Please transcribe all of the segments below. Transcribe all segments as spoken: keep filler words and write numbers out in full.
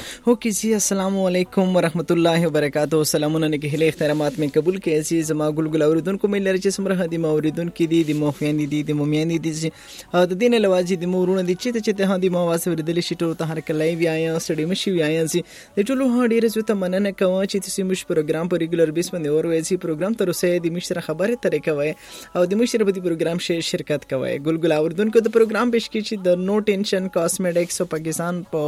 ओके जी, अस्सलाम वालेकुम वरहमतुल्लाहि वबरकातुहू। सलामونه نه کې احترامات مې قبول کړئ چې زما ګلګل اوریدونکو مې لري چې سمره دي ما اوریدونکو دي د موخیان دي د مومیان دي د دین لواجی د مورونه دي چې چې ته هدي ما واسه ورېدل شي ټول ته هر کله وی آیا سړی مشي وی آیا سي د ټولو هډیر زو ته مننه کوم چې تاسو مش پروګرام په ریګولر بیس باندې اوروي چې پروګرام تر اوسه د مشره خبره ترې کوي او د مشره په دې پروګرام شې شرکت کوي. ګلګل اوریدونکو د پروګرام پېښ کې چې د نو ټینشن کاسمیټکس او پاکستان په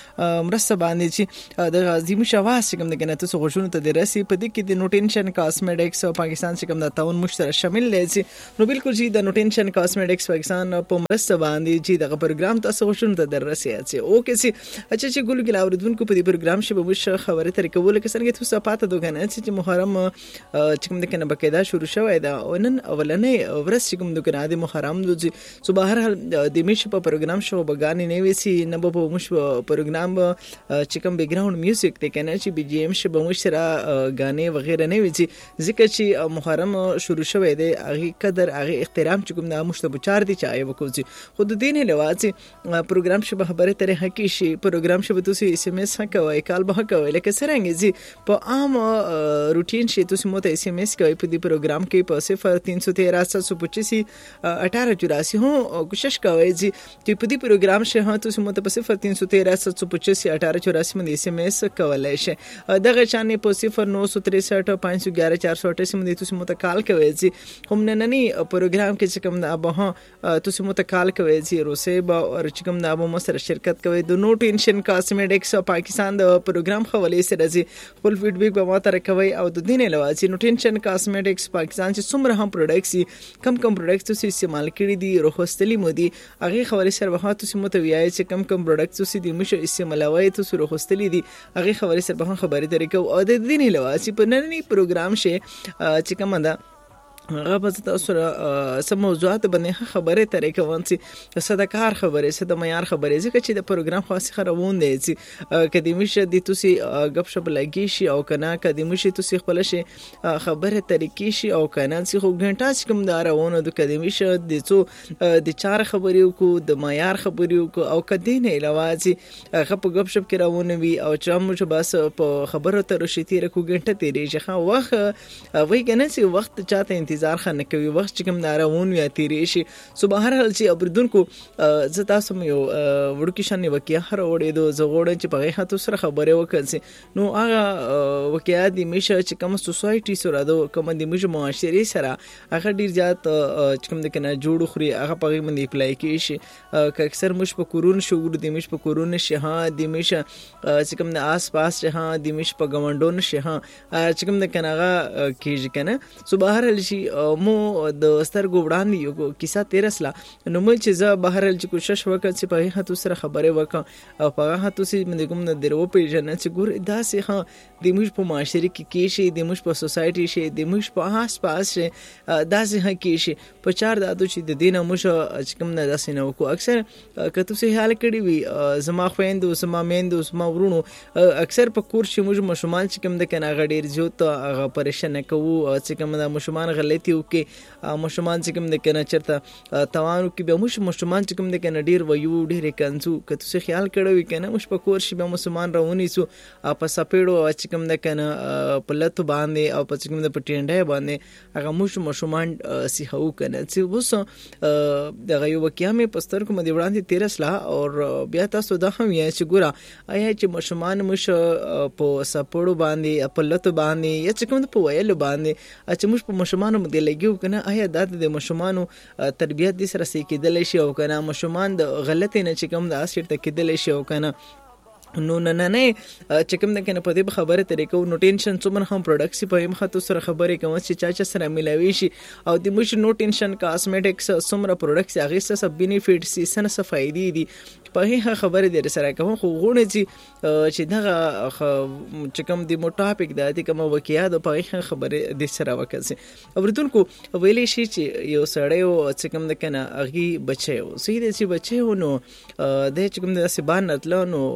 مرسته باندې چې د غازی مشواس کوم د کنه تاسو غوښنه ته درسي په دې کې د نو ټینشن کاسمیټکس او پاکستان څخه کوم د تعاون مشترک شامل لسی نو بالکل چې د نو ټینشن کاسمیټکس پاکستان په مرسته باندې چې د پروګرام تاسو غوښنه ته درسي اچي اوکې سي اچھا چې ګلګل اوریدونکو په دې پروګرام شې به مش خبره ترې کوله کې څنګه تاسو پاته دوګنه چې محرم چې کوم د کنه بقاعده شروع شوی دا نن اولنې ورځ چې کوم د کنه د محرم د صبح هر د مش په پروګرام شو بګانی نه وسی نه په مش پروګرام چې کوم بیک ګراوند میوزیک ته کنه چې بي جی ام شه به مشره غانې وغیرہ نه وي ځکه چې محرم شروع شوی دی هغه قدر هغه احترام چې کوم د مشتبه چار دي چې آی وکوځي خود دین له واځي پروګرام شه خبره ترې حقي شي پروګرام شه تاسو اس ام اس کوي کال به کوي لکه څنګه چې په عام روټین شي تاسو مو ته اس ام اس کوي په دې پروګرام کې په صفر تین سو تیرہ سات سو پچیس اٹھارہ چوراسی هو کوشش کوي چې په دې پروګرام شه تاسو مو ته په صفر تین سو تیرہ سات سو پچیس اٹھارہ چوراسی باندې اس ام اس کولای شي دغه چانه په صفر نو سو تریسٹھ پانچ سو گیارہ چار سو اٹھاسی باندې تاسو مو ته کال کوي چې هم نن نه پروګرام کې چې کوم د ابه تاسو مو ته کال کوي چې روسي با او چې کوم د ابه مو سره شرکت کوي د نو ټینشن کاسمیټکس پاکستان د پروګرام حواله سره چې خپل فیډبیک به ماته راکوي او د دین علاوه چې نو ټینشن کاسمیټکس پاکستان چې څومره هم پروډکټس کم کم پروډکټس تاسو استعمال کړي دي روخستلی مودي هغه حواله سره به تاسو مو ته ویای چې کم کم پروډکټس تاسو د مشه استعمالوي تاسو روخستلی دي هغه خبرې سره به خبرې درې کو او د دین علاوه چې په نننی پروګرام شه چې کوم ده هغه په تاسو سره سم موضوعات باندې خبرې ترې کوم چې صدکار خبرې صد معیار خبرې ځکه چې د پروګرام خاص خروون دی چې کدی مشه د تاسو غب شپ لګی شي او کنه کدی مشه تاسو خپل شي خبره طریقې شي او کنه چې خو غنټه کوم دارونه د کدی مشه د څو د چار خبرې کو د معیار خبرې کو او کدی نه علاوه چې غب غب شپ کې راونه وي او چې موږ بس په خبره تر شي تیر کو غنټه تیرې ځخه وخت وای کنه چې وخت چاته انتظار خنه کوي وخت چې کوم ناروون یا تیرې شي صبح هر حال چې اوریدونکو زه تاسو مې وړکی شنه وکیا هر وړې دو زغوړ چې په هغه سره خبرې وکړي نو هغه وکیا د میشه چې کوم سوسایټي سره دو کوم د میشه معاشري سره هغه ډیر زیات چې کوم د کنه جوړ خوري هغه په باندې اپلای کیږي که اکثر مش په کورون شعور د میشه په کورون شه د میشه چې کوم د آس پاس شه د میشه په غونډون شه چې کوم د کنه هغه کیږي کنه صبح هر حال شي مو د سترګو وړاندې یو کیسه تیرسلا نو مل چې زه بهر ال کوشش وکړم چې په هغه سره خبرې وکړم او په هغه تاسو باندې کوم نه درو پیژنې چې ګور داسې ها د موږ په معاشري کې کې شي د موږ په سوسایټي شي د موږ په آس پاس شي داسې ها کې شي په چار دادو چې د دینه موږ چې کوم نه داسې نه وکړو اکثر کته سه حال کړي وي زما خويندو زما میندو زما ورونو اکثر په کور شي موږ مشمال چې کوم د کنه غډیر زیات هغه پریشان کوو چې کوم د مشمان غلطي وکي مشمان چې کوم د کنه چرته توانو کې به موږ مشمان چې کوم د کنه ډیر ویو ډیر کنسو کته سه خیال کړو کنه موږ په کور شي به مسلمان راونی سو په سپېړو چې کوم د کنه په لته باندې او په کوم د پټینډه باندې هغه موږ مشمان سیحو کنه چې وس د غيو وکیامه پستر کوم دی وړاندې تیرسلا او بیا تاسو دا هم یې چې ګورا آیا چې مشمان مش په سپېړو باندې په لته باندې یا چې کوم په ویلو باندې چې موږ په مشمان باندې لګیو کنه آیا د مشمانو تربیت دي سره سې کېدل شي او کنه مشمان د غلطي نه چې کوم د اسیر ته کېدل شي او کنه نو نه نه نه چې کوم د کنه په دې خبره طریقو نو ټینشن څومره هم پروډکټس په هم خاطر سره خبرې کوم چې چا چا سره ملاوي شي او د مش نو ټینشن کاسمیټکس څومره پروډکټس هغه څه بینیفټس سن څه فائدې دي په هغه خبره دې سره کوم خو غوڼه چې چې دغه چې کوم د مو ټاپک د دې کوم وکیا د په هغه خبره دې سره وکړي اوریدونکو ویلې شي چې یو سړی او چې کوم د کنه هغه بچي او سې دې چې بچي نو د چې کوم د سبان نتلو نو په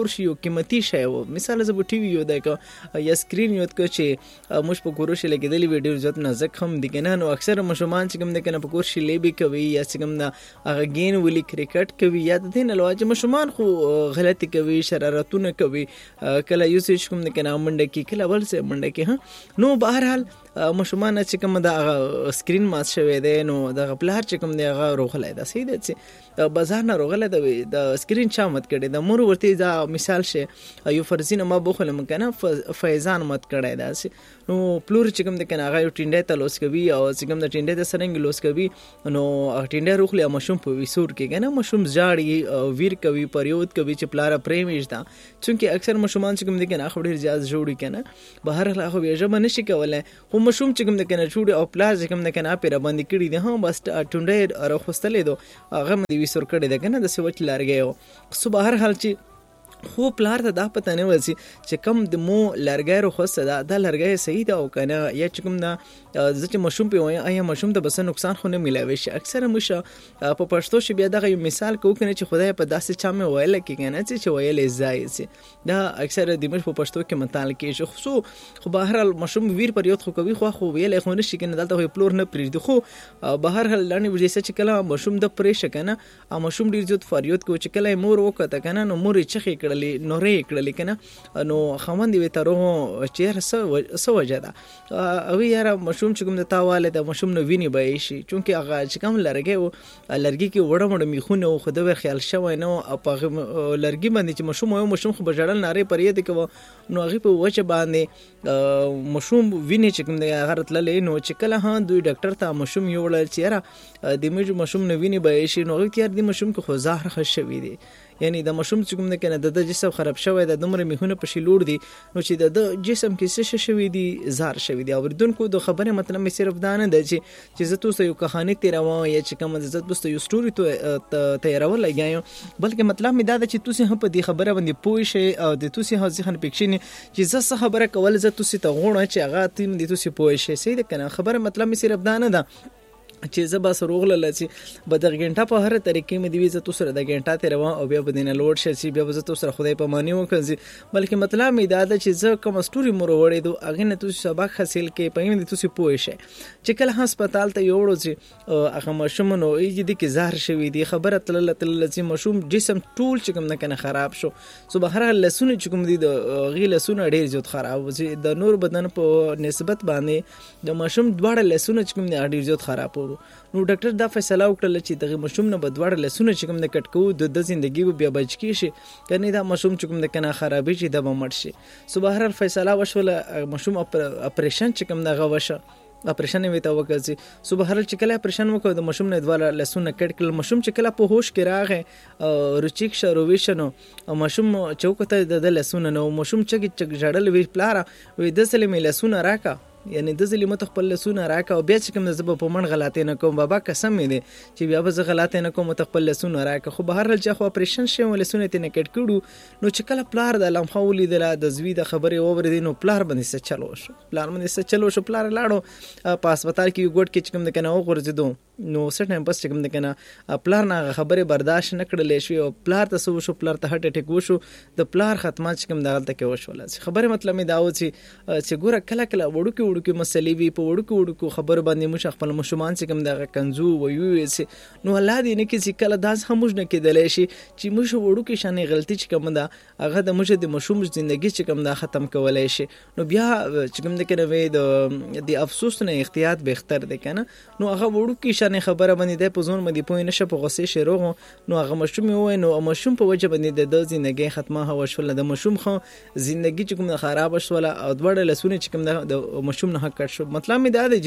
کور شي یو قیمتي شی و مثال زه به ټي وي یو دی که یا سکرین یو که چې موږ په کورو شي لګېدلي وي ډېر زیات نازک هم دي که نه نو اکثره ماشومان چې کوم دی که نه په کور شي لیبې کوي یا چې کوم ده هغه ګین ولي کرکټ کوي یا د دې نه علاوه چې ماشومان خو غلطي کوي شرارتونه کوي کله یو څه چې کوم دی که نه منډه کوي کله بل څه منډه کوي ها نو بهرحال ماشومان چې کوم د هغه سکرین مات شوی دی نو دغه پلار چې کوم دی هغه روغلی ده صحیح ده چې بازار نه روغلی ده د سکرین چا مات کړی ده مور ورته دا مثال شي یو فرضینه ما بوخلم که نه فیضان مات کړی ده نو پلور چې کوم دی که نه هغه یو ټینډی ته لوس کوي او چې کوم د ټینډی ته څرنګې لوس کوي نو هغه ټینډی روغلی او ماشوم په ویسور کې که نه ماشوم ژاړي ویر کوي پریود کوي چې پلاره پرې ویږده چونکې اکثر ماشومان چې کوم دی که نه هغه ډېر زیات ژوړي که نه بهرحال هغه بیا ژبه نشي کولی خو ماشوم چې کوم د کنه چوړي او پلاس چې کوم د کنه پیره باندې کړي دي هم بس ټونډه راخستلې دو هغه مې وسور کړي ده کنه د سوچ لارګي او صبح هر حال چې خو پلار ته دا پته نه ورسي چې کم د مو لرګي روخصه ده دا لرګي صحیح ده او کنه یا چې کوم دا ځکه مشوم په وای ایا مشوم ته بس نقصان خو نه ملاوي شي اکثره مشه په پښتو شي بیا دغه مثال کو کنه چې خدای په داسې چا مې وایل کې کنه چې وایل زای سي دا اکثره د مش په پښتو کې متال کې شو خو خو بهر حال مشوم ویر پر یوت خو کوي خو خو ویل خو نه شي کنه دلته پلور نه پریږدي خو بهر حال لانی وجې چې کله مشوم د پرېشه کنه ا مشوم ډیر زیات فریاد کو چې کله مور وکړه کنه نو مور چخې کړلې نورې کړلې کنه نو خوند وی ترو چیر سو وجه ده او یاره مشوم چې کوم د تاواله د مشوم نو ویني به شي چونکه هغه چې کوم لرګي او لرګي کې وړه وړه میخونه او خو د خیال شوی نو په لرګي باندې چې مشوم یو مشوم خو بجړل ناره پرې دي کوي نو هغه په وجه باندې مشوم ویني چې کوم د هغه راتللې نو چې کله ها دوی ډاکټر ته مشوم یو وړل چیرې د میج مشوم نو ویني به شي نو هغه تیار دي مشوم کې خو زهر خښوي دي یعنی د مشوم چې کوم نه کنه د جسم خراب شوی د دمر میخونه په شی لوړ دي نو چې د جسم کې څه شوی دي زهر شوی دي اوردونکو د خبره مطلب مې صرف دا نه ده چې چې زه تاسو یو کہانی تیراوم یا چې کوم عزت بوسته یو سټوري ته تیراول لګایم بلکې مطلب مې دا ده چې تاسو هم په دې خبره باندې پوه شئ او د تاسو هم ځخن پکښینی چې زه څه خبره کول زه تاسو ته غوړم چې هغه تیم دې تاسو پوه شئ صحیح ده کنه خبره مطلب مې صرف دا نه ده چې زه به سروغله لسی به د غنټه په هر طریقې مې دی ویزه تو سره د غنټه تیر و او بیا به دینه لوډ شي بیا به زه تو سره خدای په مانی وکړم بلکې مطلب مې دا ده چې زه کوم سټوري مور وړې دو اغه نه تاسو سبق حاصل کې پېم دي تاسو پوه شئ چې کله هسپتال ته یوړو چې هغه مشوم نو یی دي کې زهر شوی دی خبره تل تل چې مشوم جسم ټول چې کوم نه کنه خراب شو سو بهر لسونه چې کوم دي د غی لسونه ډیر زیات خراب و د نور بدن په نسبت باندې د مشوم دواړه لسونه چې کوم ډیر زیات خراب و نو ډاکټر دا فیصله وکړه چې دغه مشوم نه بدوړ لسونه چې کوم د کټ کو د د ژوندۍ بیا بچ کی شي کني دا مشوم چې کوم د کنه خرابې شي د بمړ شي سو بهر فیصله وشوله مشوم اپریشن چې کوم دغه وشه اپریشن وی تا وکړي سو بهر چې کله اپریشن وکړ د مشوم نه دواله لسونه کټ کړل مشوم چې کله په هوش کې راغې رچیک شرویشنو او مشوم چوکته د لسونه نو مشوم چې چې جړل وی پلاره وی د سلمې لسونه راکا یعنی د ظلم خپل لسونه راکا او بیا چې کوم زب په من غلطه نه کوم بابا قسم می دي چې بیا به غلطه نه کوم خپل لسونه راکا خو بهر چې خو اپریشن شي ولسونه ته نه کټ کړو نو چې کله پلار د لمخه ولیدل د زوی د خبره وبر دي نو پلار باندې څه چلو شو پلار باندې څه چلو شو پلار لاړو په هسپتال کې ګډ کې چې کوم د کنه وغورځیدو نو سټ ټایم پس چې کوم د کنه پلار نه خبره برداشت نه کړلې شو او پلار ته سو شو پلار ته هټ ټیک وشو د پلار ختمه چې کوم دغه ته کې وشول خبره مطلب می داو چې چې ګوره کله کله وړو کې وړو کې مسلې وی په وړو کې وړو کې خبر باندې مش خپل مشومان چې کوم دغه کنزو ویو نو الله دې نه کې چې کله داس هموج نه کېدلې شي چې مش وړو کې شانې غلطي چې کوم دا هغه د مش د مشوم ژوندۍ چې کوم دا ختم کولای شي نو بیا چې کوم د کنه وې د د افسوس نه احتیاط بهتر دی کنه نو هغه وړو کې شانې خبره باندې د پزون باندې پوي نشه په غصې شروع نو هغه مشوم وې نو مشوم په وجه باندې د ژوندۍ ختمه هوا شول د مشوم خو ژوندۍ چې کوم خراب شول او دوړ لسونه چې کوم د مشوم نه حق شو مطلب می دا دی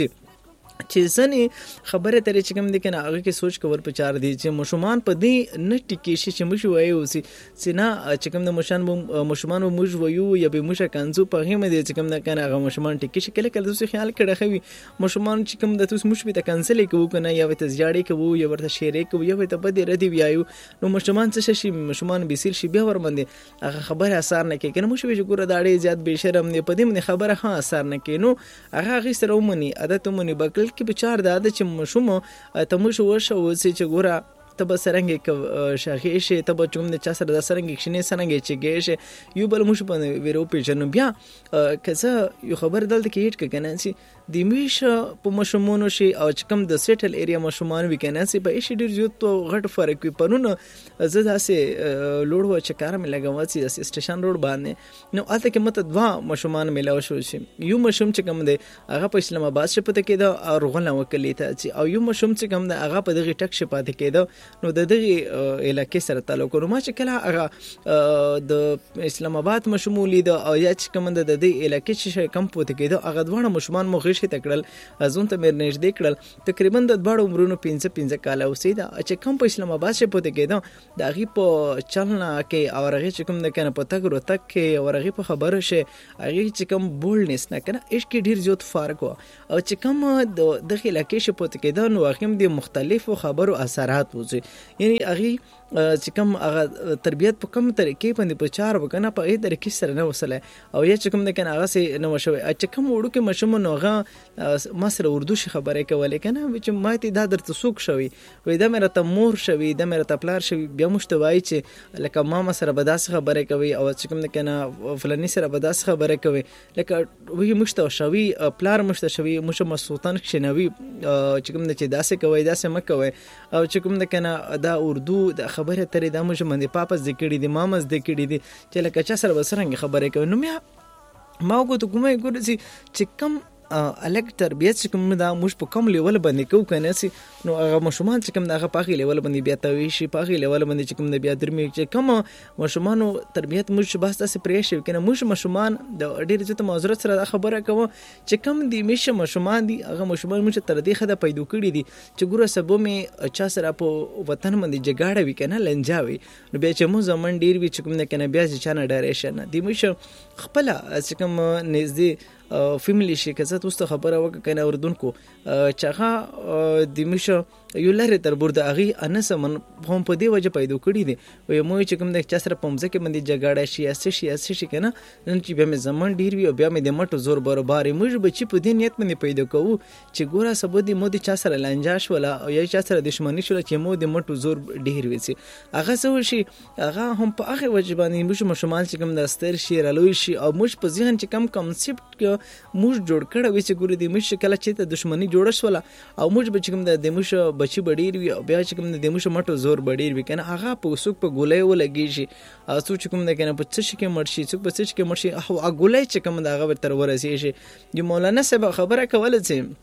چې ځنې خبره ترې چې کوم دي کنه هغه کې سوچ کور په چار دي چې مشومان په دې نه ټکی شي چې مشو وایي اوسي چې نه چې کوم د مشان مشومان موږ وایو یا به مشه کنزو په هغه مې چې کوم د کنه هغه مشومان ټکی شي کله کله دوی خیال کړه خوي مشومان چې کوم د توس مش به کنسل کوو کنه یا وته زیاړې کوو یا ورته شیرې کوو یا وته بده ردی ویایو نو مشومان څه شي مشومان بیسیل شي بیا ور باندې هغه خبره اثر نه کوي کنه مشو به ګوره داړي زیات به شرم نه پدې من خبره ها اثر نه کوي نو هغه غي سره ومني عادت ومني بکل کې بچار دا د چې مشوم ته مشو وشو چې ګوره ته به څرنګې شاخې شي، ته به چې کوم د چا سره دا څرنګې کښېنې څرنګې چې ګې شي، یو بل موږ باندې ویره وپېژنو. بیا که زه یو خبر دلته کې هیټ که که نه سي د میشه په ماشومانو شي او چې کوم د سیټل ایریا ماشومان وي که نه سي په ایشي ډېر زیات غټ فرق وي. پرونه زه داسې لوړ وه چې کار مې لګول سي داسې سټیشن روډ باندې، نو هلته کې ماته دوه ماشومان میلاو شو شي. یو ماشوم چې کوم دی هغه په اسلام آباد شي پته کېده او روغله وکلې ته چې، او یو ماشوم چې کوم دی هغه په دغې ټک شي پاتې کېده، نو د دغې علاقې سره تعلق نو ما چې کله هغه د اسلام آباد ماشوم ولیده او یا چې کوم د دې علاقې چې کم پاتې کېده، هغه دواړه ماشومان مو غېږې ته کړل، ځون ته مې نږدې کړل. تقریبا د دواړو عمرونو پنځه پنځه کاله اوسېده. چې کوم په اسلام آباد شي پاتې کېده د هغې په چل نه کې او هغې چې کوم د کنه په تګ راتګ کې او هغې په خبرو شي هغې چې کوم بولډنس نه کنه ایش کې ډېر زیات فرق و. او چې کوم د دغې علاقې شي پاتې کېده نو هغې هم د مختلفو خبرو اثرات وځي، یعنی هغې چې کوم هغه تربیت په کوم طریقې باندې په چار وکنه په هغې طریقې سره نه وصله، او یا چې کوم د کنه هغه سي نه وشوي. چې کوم وړوکې ماشوم نو هغه ما سره اردو شي خبرې کولې کنه، چې ما ته دا درته څوک شوي وای دا مې راته مور شوي دا مې راته پلار شوي، بیا موږ ته وایي چې لکه ماما سره به داسې خبرې کوي او چې کوم د کنه فلاني سره به داسې خبرې کوي، لکه وایي موږ ته شوي پلار موږ ته شوي موږ مسلطان کښېنوي چې کوم د چې داسې کوي داسې مه کوي، او چې کوم د کنه دا اردو د خبرې اترې دا موږ باندې پاپا زده کړي دي ماما زده کړي دي چې لکه چا سره به څرنګه خبرې کوي. نو بیا ما وګورو کومه ګورو چې کم الګ تربیت چې کوم دا موږ په کوم لیول باندې کوو کنه سي، نو هغه ماشومان چې کوم دغه پاغي لیول باندې بیا توي شي، پاغي لیول باندې چې کوم د بیا درمي چې کوم ماشومانو تربیت موږ بس تاسو پرې شي کنه. موږ ماشومان د ډېر زیات معذرت سره خبره کوو چې کوم دی میشه ماشومان دي هغه ماشومان موږ تر دې خده پیدا کړی دي چې ګوره سبو می چا سره په وطن باندې جګړه وی کنه لنجاوي، نو بیا چې مو زمون ډېر وی چې کوم نه کنه بیا چې چانه ډایریکشن دی میشه خپل چې کوم نږدې فیملی شي که زه تاسو خبره وکړه کنه اوردونکو چې هغه د میشه یو لري تر برده هغې انسمن هم په دې وجه پیدا کړي دي وایي مو چې کوم د چا سره په مځکې باندې جګړه شي یا څه شي یا څه شي که نه، نن چې بیا مې زمان ډېر وي او بیا مې د مټو زور برابر وي، موږ بچي په دې نیت باندې پیدا کوو چې ګوره سبا د مو د چا سره لانجه شوله او یا چا سره دښمني شوله چې مو د مټو زور ډېر وي سي هغه څه وشي هغه هم په هغې وجه باندې موږ ماشومان چې کوم د ستر شي رالوی شي او موږ په ذهن چې کوم کنسپټ موږ جوړ کړی وي چې ګوره د موږ کله چې ته دښمني جوړه شوله او موږ به چې کوم د موږ بچي به ډېر وي او بیا چې کوم د موږ مټو زور به ډېر وي که نه، هغه په څوک په ګولۍ ولګېږي او څوک چې کوم دی که نه په څه شي کې مړ شي څوک په څه شي کې مړ شي او هغه ګولۍ چې کوم د هغه به تر ورسېږي. د مولانا صاحب خبره کوله چې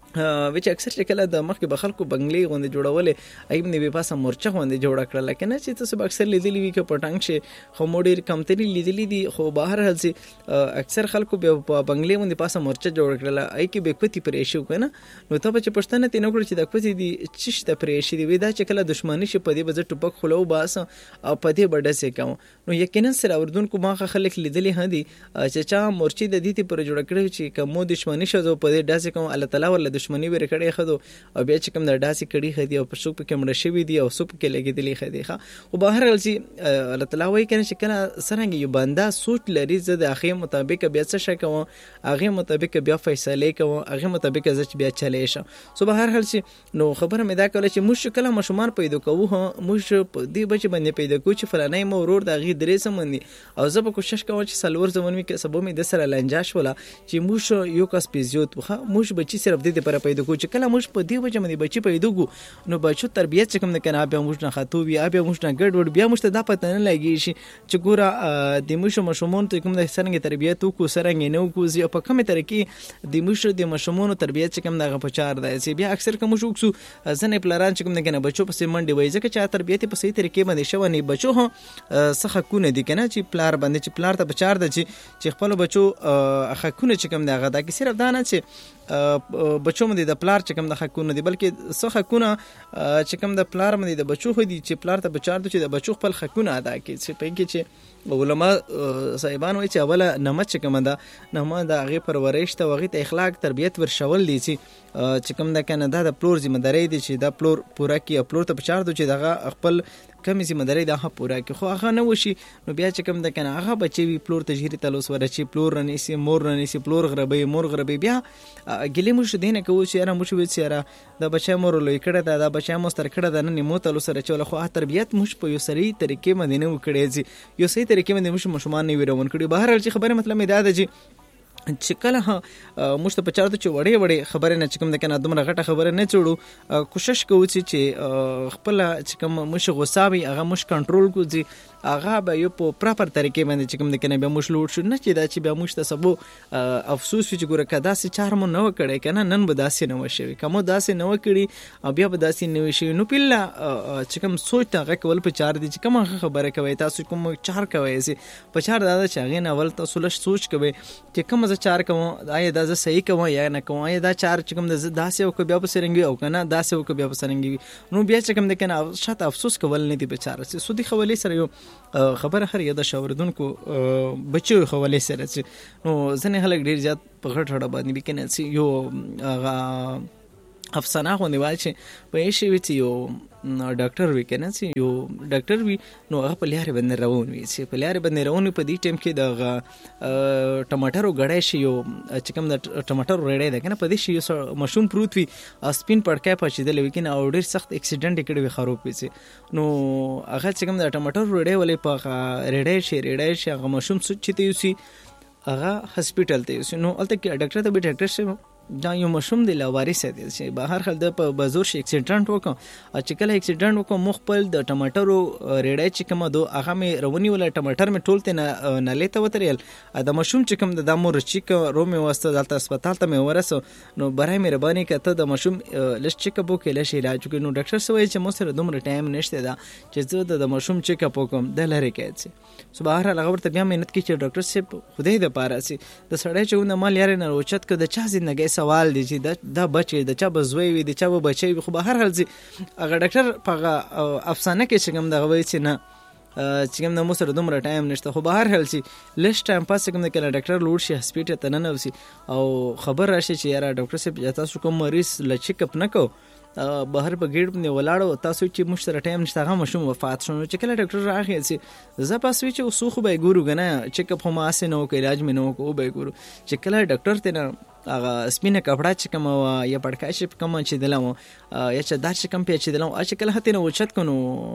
وچ اکثر چې کله د مخکې به خلکو بنګلې غوندې جوړولې ایب نه به پاسه مورچه غوندې جوړه کړله که نه چې تاسو به اکثر لیدلی وي که په ټانګ شي خو مو ډېر کمتري لیدلی دي، خو بهر حال سي اکثر خلکو بیا په بنګلې غوندې پاسه مورچه جوړه کړله ای کې به کوتي پرې شي که نه، نو ته به چې پوښتنه ترې نه کړو چې دا کوتي دي څه شي ته پرې شي دي وایي دا چې کله دښمني شي په دې به زه ټوپک خوله وباسم او په دې به ډسې کوم. نو یقینا سره اردونکو ما خلک لیدلي هم دي چې چا مورچې د دې پرې جوړه کړې چې که مو دښمني شو زه په دې ډسې کوم الله تعالی ورله دښمني ورې کړې خدو او بیا چې کوم د ډاسې کړي خدي او په څوک پکې مړه شوي دي او څوک پکې لګېدلي خدي ښه، خو بهر حال چې الله تعالی وایي که نه چې کله څرنګه یو بنده سوچ لري زه د هغې مطابق بیا څه شی کوم هغې مطابق بیا فیصلې کوم هغې مطابق زه چې بیا چلی شم. سو بهر حال چې نو خبره مې دا کوله چې موږ کله ماشومان پیدا کوو موږ په دې بچې باندې پیدا کوو چې فلانی مو ورور د هغې درې زمن دي او زه به کوشش کوم چې څلور زمن وي که سبا مې د سره لنجه شوله چې موږ یو کس پیزیوت وښه موږ بچي صرف دې دپاره پیدا کوو چې کله موږ په دې وجه باندې بچي پیدا کړو نو بچو تربیت چې کوم دی که نه بیا موږ نه خطو وي بیا موږ نه ګډ وډ بیا موږ ته دا پته نه لګېږي شي چې ګوره د موږ ماشومانو ته کوم دی څرنګه تربیت وکړو څرنګه نه وکړو او په کومې طریقې د موږ د ماشومانو تربیت چې کوم دی هغه په چار دی چې بیا اکثر که موږ وکړو ځینې پلاران چې کوم دی که نه بچو پسې منډې وایي ځکه چې تربیت یې په صحیح طریقې باندې شوی نه بچو هم څه حقونه دي که نه چې پلار باندې چې پلار ته په چار ده چې خپلو بچو حقونه چې کوم دی هغه دا کې صرف دا نه چې بچو باندې د پلار چې کوم د حقونه دي بلکې څه حقونه چې کوم د پلار باندې د بچو خو دي چې پلار ته بچار دي چې د بچو خپل حقونه ادا کړي چې په کې چې علما صاحبان وایي چې اوله نمت چې کومه ده نمه د هغې پرورش ته هغې ته اخلاق تربیت ورشول دي چې کوم ده که نه دا د پلور ذمهدارۍ دي چې دا پلور پوره کړي او پلور ته په چار دي چې دغه خپل کمی ذمہداري دا ها پورا کی خو هغه نه وشي نو بیا چې کوم د کنه هغه بچي وی پلور تجهیری تلوس ورچی پلور رنیسی مور رنیسی پلور غربي مور غربي بیا ګلی مو شو دینه کوي چې را مو شو چې دا بچا مور لوي کړه دا دا بچا مو ستر کړه دا نه مو تلوس رچول خو تربیت مش په یو سری طریقې باندې نه وکړي یو صحیح طریقې باندې مش مشمان نه ویرون کړي بهر چې خبره مطلب دا ده چې چې کله ها مشته په چارته چې وړې وړې خبره نه چکم د کنه دومره غټه خبره نه چړو کوشش کوو چې خپل چې کوم مش غصابي هغه مش کنټرول کوځي هغه به یو په پراپر طریقې باندې چې کوم د کنه به مش لوټ شو نه چې دا چې به مشته سبو افسوس چې ګوره کدا سي چار مو نه وکړي کنه نن به داسې نه وشي کوم داسې نه وکړي او بیا به داسې نه وشي نو پیله چې کوم سوچ ته کول په چار دي چې کوم خبره کوي تاسو کوم چار کوي سي په چار دا چې هغه نه ول تاسو لږ سوچ کوي چې کوم ز چار کوم آیا دا ز صحیح کوم یا نه کوم آیا دا چار چې کوم د داسې او بیا په سرنګي او کنه داسې او بیا په سرنګي نو بیا چې کوم د کنه شاته افسوس کول نه دي په چار سي سودي خولي سره یو خبره هر یو د شاوردونکو بچو خولې سره چې نو ځنه خلک ډیر زیات په غټ هډه باندې بکنه چې یو افسانه غو نیوال چې په شی وی یو ډاکټر وی کنه چې یو ډاکټر وی نو هغه په لارې باندې روان وی چې په لارې باندې روان په دې ټیم کې د ټماټرو غړای شي یو چې کوم د ټماټرو رېړې ده کنه په دې شی مشوم پروت وی سپین پړکای پچیدل وی کنه او ډیر سخت اکسیډنټ کړي وی خراب وی نو هغه چې کوم د ټماټرو رېړې ولې په رېړې شي رېړې شي هغه مشوم سچ ته یوسي هغه هسپټل ته یوسي نو الته کې ډاکټر ته به ډاکټر شي دا یو مشوم دی لوارث دی چې بهر خل د په بازور شي اکسیډنټ وکړ او چې کله اکسیډنټ وکړ مخبل د ټماټرو ریډای چې کوم دو هغه مې رونی ولا ټماټر مې ټول ته نه لیته وترل د مشوم چې کوم د مور چې رومي واسطه دلته هسپتال ته مې ورسو نو برای مهرباني کته د مشوم لږ چیک اپ وکړل شي علاج وکړو نو ډاکټر سوي چې مو سره دومره ټایم نشته دا چې زه د مشوم چیک اپ وکم د لری کېږي سو بهر هغه ورته بیا مهنت کوي چې ډاکټر سپ خدای د پاره سي د سړی چې ونه مال یاره نه روچت ک د چا زندګي سوال دی چې دا دا بچي د چا بزوي وي د چا بچي خو به هر حال زی هغه ډاکټر په افسانه کې چې کوم دغه وای چې نه چې کوم د مو سره دومره ټایم نشته خو به هر حال سي لږ ټایم پاس کوم د کله ډاکټر لوړ شي هسپټل ته نه نوسي او خبر راشي چې یاره ډاکټر صاحب تاسو کوم مریض لچیک اپ نه کو بهر په ګیټ باندې ولاړو تاسو چې مشتره ټایم نشته هغه مشوم وفات شونه چې کله ډاکټر راغی چې زه پاس وی چې وسوخ به ګورو غنه چیک اپ هم اسه نو کې علاج مې نو کو به ګورو چې کله ډاکټر ته نه هغه سپینه کپڑا چې کوم یا پړکای شي کوم چې دلمو یا چې دار چې کوم پیچ دلمو چې کله هته نو وچت کو نو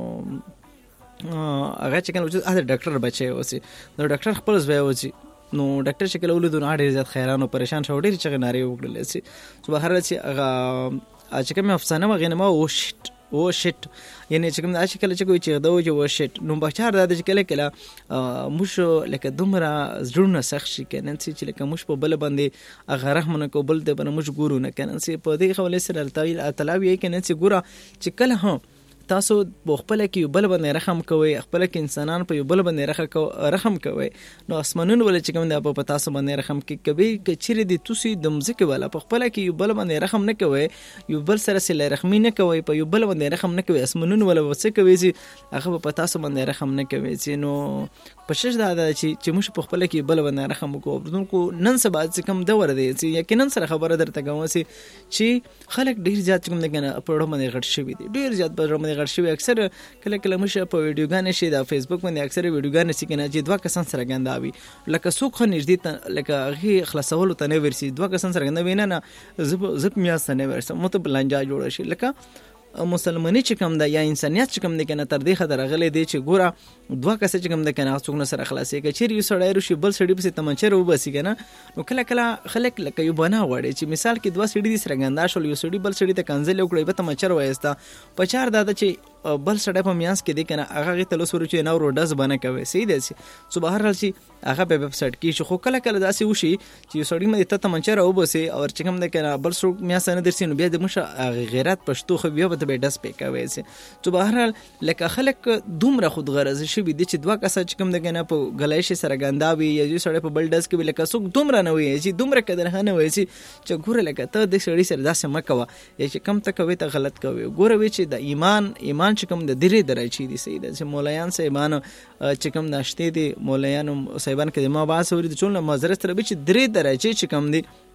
هغه چې کله وچت هغه ډاکټر بچي اوسي نو ډاکټر خپل ځای اوسي نو ډاکټر چې کله ولودو نه ډیر زیات خیرانو پریشان شو ډیر چې ناری وکړل سي سو بهر چې هغه چې کوم افسانه وغینه ما او شت او شت یعنی چې کوم چې کله چې کوی چې دا و چې و شت نو بچار دا چې کله کله موش لکه دومره زړونه سخت شي کنه چې لکه موش په بل باندې هغه رحم نه کوبل د بن موش ګورو نه کنه چې په دې خولې سره تلوي تلاوي کنه چې ګوره چې کله هم تاسو خپل کې بل باندې رحم کوئ خپل کې انسانان په بل باندې رحم کوئ نو اسمنون ول چې کوم د په تاسو باندې رحم کې کوي چې چیرې د توسي د مزکه والا په خپل کې بل باندې رحم نه کوي یو بل سره سره رحم نه کوي په یو بل باندې رحم نه کوي اسمنون ول وسه کوي چې هغه په تاسو باندې رحم نه کوي چې نو پښش دا چې چې موږ په خپل کې بل باندې رحم وکړو دونکو نن سبا چې کوم دور دی چې یقینا سره خبره درته کوم چې خلک ډیر زیات کوم نه کنه په وړو باندې غټ شوی دي ډیر زیات په وړو غړ شوی اکثر کله کله مشه په ویډیوګانې شي د فیسبوک باندې اکثر ویډیوګانې سي کنه چې دوه کسان سره ګنداوي لکه څوک خو نږدې لکه هغه خلاصول ته نه ورسي دوه کسان سره ګنداوي نه نه زپ زپ میاس نه ورسي مو ته بلنجا جوړ شي لکه مسلمانی چې کوم د یا انسانيت چې کوم د کنه تر دې خطر غلې دی چې ګوره دوه کس چې کوم د کنه څوک نه سره خلاصي کې چیرې یو سړی رشي بل سړی په تمنچر وبسي کنه نو کله کله خلک لکه یو بنا وړي چې مثال کې دوه سړي دي سره ګندا شول یو سړي بل سړي ته کنځل وکړي په تمنچر وایستا په چار داده چې بل سړی په میانس کې دی کنه هغه ته لوسورو چې نو روډز بنه کوي سي دي سو بهر راځي هغه په ویب سټ کې شو کله کله داسې وشي چې یو سړی مې ته تمنچر وبسي او چې کوم د کنه بل څوک میانس نه درسي نو بیا د مشه غیرت پښتو خو بیا به ډس پې کوي تو بهر لکه خلک دومره خود غرض شي بي دي چې دوه کسه چې کوم د کنه په غلای شي سره ګنداوي یا چې سړی په بل ډس کې لکه څوک دومره نه وي چې دومره قدر نه وي چې ګوره لکه ته د سړی سره داسې مکوه چې کم ته کوي ته غلط کوي ګوره وی چې د ایمان ایمان چې کوم د درې درجه دي سي د مولایان صاحبانو چې کوم ناشته دي مولایانو صاحبان کې ما باسوري د چون معذرت تر به چې درې درجه چې کوم دي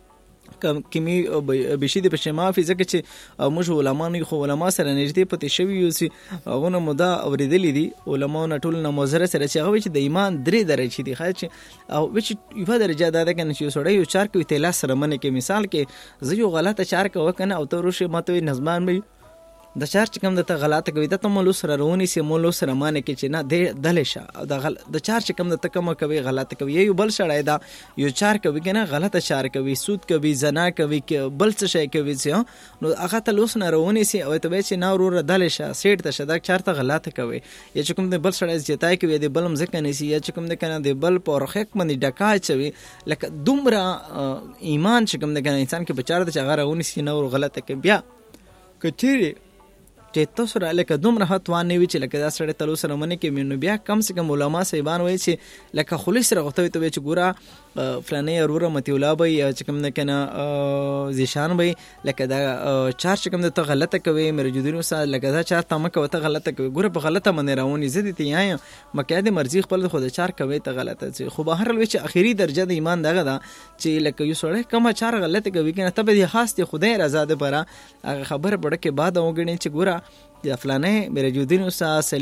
کمی بشي د پښما فزیک چې موږ علما نه خو علما سره نږدې پته شوی یو چې هغه مو دا اوریدلې دي علما نه ټول نه مزره سره چې هغه چې د ایمان درې درجه دي خاص او چې یو درجه دا ده کنه چې سړی یو چار کوي تلا سره منه کې مثال کې زه یو غلطه چار کوه کنه او ته روشه ماته نظمان مې د چار چې کوم د ته غلطه کوي د ته مولو سره رونی سي مولو سره مانه کې چې نه د دلشه او د غل د چار چې کوم د ته کوم کوي غلطه کوي یو بل شړای دا یو چار کوي کنه غلطه چار کوي سود کوي زنا کوي بل څه شي کوي چې نو هغه ته لوس نه رونی سي او ته به چې نه ورور دلشه سیټ ته شدا چار ته غلطه کوي یا چې کوم د بل شړای جتای کوي د بل مزه کني سي یا چې کوم د کنه د بل پورخک باندې ډکا چوي لکه دومره ایمان چې کوم د کنه انسان کې بچار د چغه رونی سي نه ور غلطه کوي بیا کچيري چې تاسو را لکه دومره هتوان نه وی چې لکه دا سره تلو سره منه کې مینو بیا کم سے کم علما صاحبان وایي چې لکه خلیص سره غوښتوي ته چې ګوره فلانه وروره متي ولا به چې کوم نه کنه زیشان به لکه دا چار چې کوم ته غلطه کوي مې رجودینو سره لکه دا چار تمه کوي ته غلطه کوي ګوره په غلطه باندې راونی زدي ته یا مکه د مرزي خپل خود چار کوي ته غلطه خو بهر لوي چې اخیری درجه د ایمان دغه دا چې لکه یو سره کوم چار غلطه کوي کنه ته به خاص ته خدای رضا ده پر خبر پړه کې بعد وګڼي چې ګوره یا فلانه میرے جو دین اسا